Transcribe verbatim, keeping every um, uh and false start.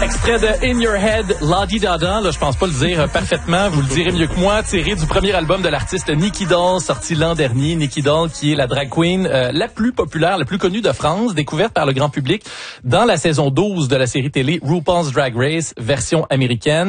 Extrait de In Your Head, La Di Da Da, là, je pense pas le dire parfaitement, vous le direz mieux que moi, tiré du premier album de l'artiste Nicky Doll, sorti l'an dernier. Nicky Doll, qui est la drag queen euh, la plus populaire, la plus connue de France, découverte par le grand public dans la saison douze de la série télé RuPaul's Drag Race, version américaine.